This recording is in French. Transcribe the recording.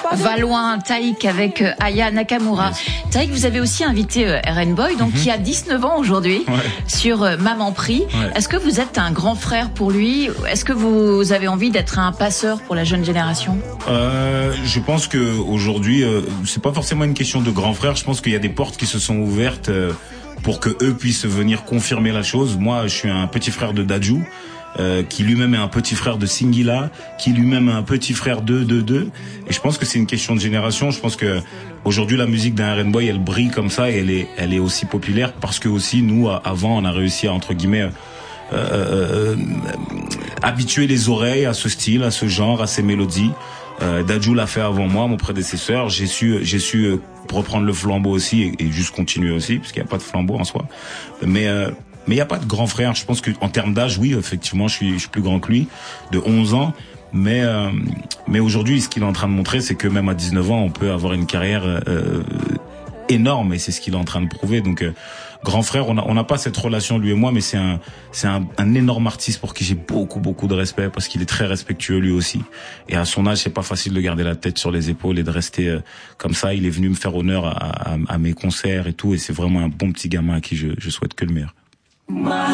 Va loin, Taïk avec Aya Nakamura. Taïk, vous avez aussi invité RN Boy, donc qui a 19 ans aujourd'hui, sur Maman Prie. Est-ce que vous êtes un grand frère pour lui? Est-ce que vous avez envie d'être un passeur pour la jeune génération? Je pense que aujourd'hui, c'est pas forcément une question de grand frère. Je pense qu'il y a des portes qui se sont ouvertes pour que eux puissent venir confirmer la chose. Moi, je suis un petit frère de Dadju. Qui lui-même est un petit frère de Singila, qui lui-même est un petit frère de. Et je pense que c'est une question de génération. Je pense que aujourd'hui la musique d'un R&B elle brille comme ça et elle est aussi populaire parce que aussi nous avant on a réussi à entre guillemets habituer les oreilles à ce style, à ce genre, à ces mélodies. Dadju l'a fait avant moi, mon prédécesseur. J'ai su reprendre le flambeau aussi et juste continuer aussi parce qu'il n'y a pas de flambeau en soi. Mais il n'y a pas de grand frère. Je pense que en termes d'âge, oui, effectivement, je suis plus grand que lui, de 11 ans. Mais aujourd'hui, ce qu'il est en train de montrer, c'est que même à 19 ans, on peut avoir une carrière énorme, et c'est ce qu'il est en train de prouver. Donc, grand frère, on n'a pas cette relation lui et moi, mais c'est un énorme artiste pour qui j'ai beaucoup de respect parce qu'il est très respectueux lui aussi. Et à son âge, c'est pas facile de garder la tête sur les épaules et de rester comme ça. Il est venu me faire honneur à mes concerts et tout, et c'est vraiment un bon petit gamin à qui je souhaite que le meilleur.